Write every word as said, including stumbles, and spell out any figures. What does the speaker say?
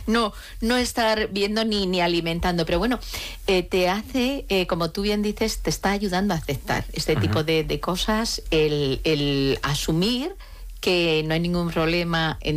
no, no estar viendo ni, ni alimentando. Pero bueno, eh, te hace, eh, como tú bien dices, te está ayudando a aceptar este uh-huh. tipo de, de cosas, el, el asumir que no hay ningún problema en